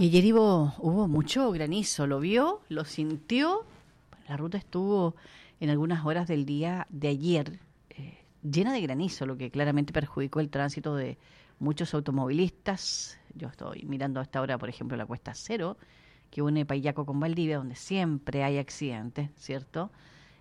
Y ayer hubo mucho granizo, ¿lo vio? ¿Lo sintió? La ruta estuvo en algunas horas del día de ayer llena de granizo, lo que claramente perjudicó el tránsito de muchos automovilistas. Yo estoy mirando a esta hora, por ejemplo, la Cuesta Cero, que une Payaco con Valdivia, donde siempre hay accidentes, ¿cierto?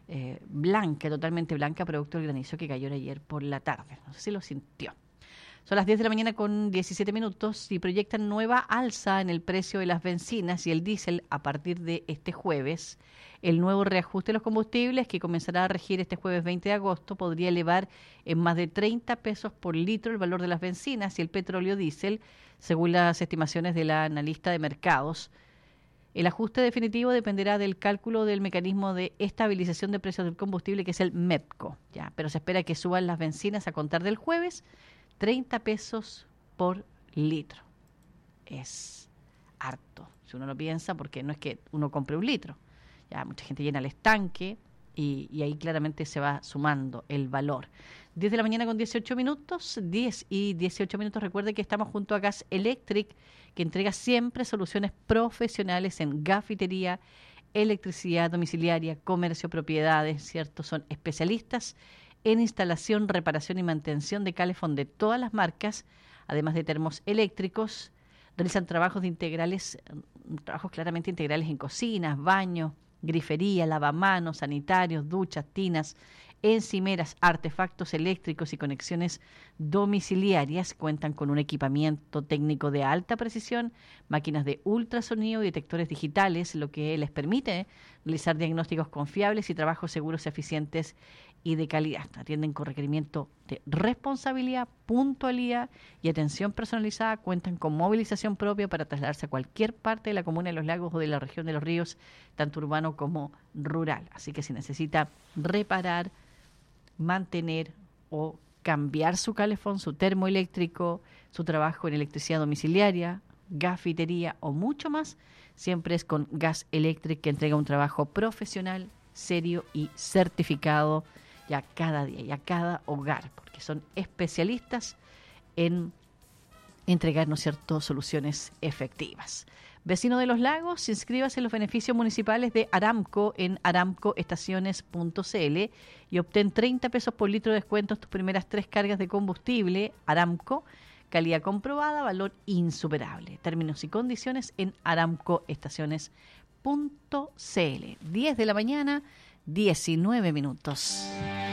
Blanca, totalmente blanca, producto del granizo que cayó ayer por la tarde. No sé si lo sintió. Son las 10 de la mañana con 17 minutos y proyectan nueva alza en el precio de las bencinas y el diésel a partir de este jueves. El nuevo reajuste de los combustibles, que comenzará a regir este jueves 20 de agosto, podría elevar en más de 30 pesos por litro el valor de las bencinas y el petróleo diésel, según las estimaciones de la analista de mercados. El ajuste definitivo dependerá del cálculo del mecanismo de estabilización de precios del combustible, que es el MEPCO, ¿ya? Pero se espera que suban las bencinas a contar del jueves 30 pesos por litro. Es harto, si uno lo piensa, porque no es que uno compre un litro. Ya mucha gente llena el estanque y ahí claramente se va sumando el valor. 10 de la mañana con 18 minutos, 10 y 18 minutos. Recuerde que estamos junto a Gas Electric, que entrega siempre soluciones profesionales en gafitería, electricidad domiciliaria, comercio, propiedades, ¿cierto? Son especialistas en instalación, reparación y mantención de calefón de todas las marcas, además de termos eléctricos. Realizan trabajos trabajos claramente integrales en cocinas, baños, grifería, lavamanos, sanitarios, duchas, tinas, encimeras, artefactos eléctricos y conexiones domiciliarias. Cuentan con un equipamiento técnico de alta precisión, máquinas de ultrasonido y detectores digitales, lo que les permite realizar diagnósticos confiables y trabajos seguros, eficientes y de calidad. Atienden con requerimiento de responsabilidad, puntualidad y atención personalizada. Cuentan con movilización propia para trasladarse a cualquier parte de la comuna de Los Lagos o de la región de Los Ríos, tanto urbano como rural. Así que si necesita reparar, mantener o cambiar su calefón, su termoeléctrico, su trabajo en electricidad domiciliaria, gafitería o mucho más, siempre es con Gas Electric, que entrega un trabajo profesional, serio y certificado ya cada día y a cada hogar, porque son especialistas en entregar, ¿no es cierto?, soluciones efectivas. Vecino de Los Lagos, inscríbase en los beneficios municipales de Aramco en aramcoestaciones.cl y obtén 30 pesos por litro de descuento en tus primeras 3 cargas de combustible. Aramco, calidad comprobada, valor insuperable. Términos y condiciones en aramcoestaciones.cl. 10 de la mañana, 19 minutos.